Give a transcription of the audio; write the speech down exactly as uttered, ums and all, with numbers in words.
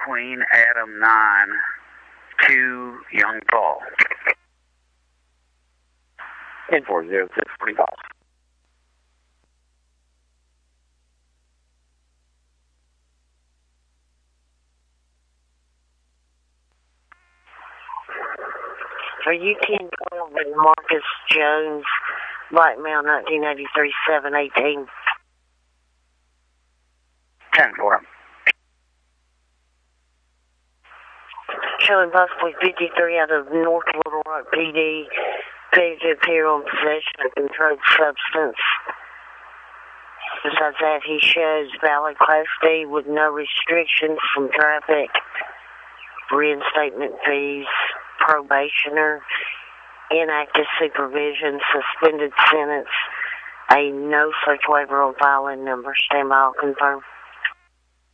Queen Adam nine to Young Paul. ten four zero six forty-five. Are you ten twelve with Marcus Jones, Blackmail nineteen eighty-three, seven eighteen? ten four. Showing possibly fifty-three out of North Little Rock P D. Failure to appear on possession of controlled substance. Besides that, he shows valid Class D with no restrictions from traffic, reinstatement fees, probationer, inactive supervision, suspended sentence, a no search waiver on filing number. Stand by, I'll confirm.